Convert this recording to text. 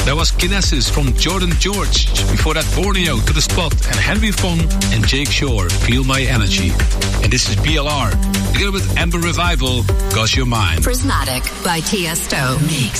That was Kinesis from Jordan George. Before that, Borneo, To The Spot, and Henry Fong and Jake Shore, Feel My Energy. And this is BLR, together with Amber Revival, 'Cause You're Mine. Prismatic by Tiesto. Mix.